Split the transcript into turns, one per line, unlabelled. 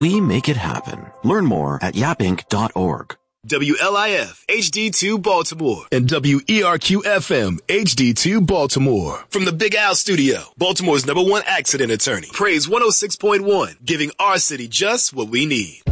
We make it happen. Learn more at yapinc.org.
WLIF HD2 Baltimore and WERQ FM HD2 Baltimore. From the Big Al Studio, Baltimore's #1 accident attorney. Praise 106.1, giving our city just what we need.